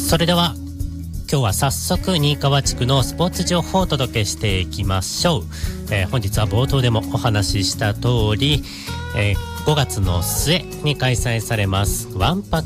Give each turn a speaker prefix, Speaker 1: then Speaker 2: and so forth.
Speaker 1: それでは今日は早速新川地区のスポーツ情報をお届けしていきましょう。本日は冒頭でもお話しした通り、5月の末に開催されますワンパ